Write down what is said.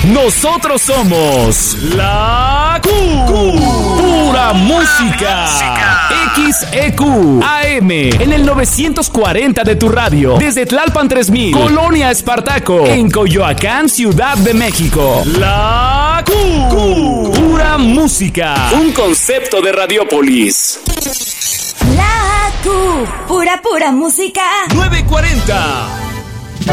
Nosotros somos la Pura Música. XEQ AM en el 940 de tu radio. Desde Tlalpan 3000, Colonia Espartaco, en Coyoacán, Ciudad de México. La Pura Música. Un concepto de Radiopolis. La Q, pura música. 940.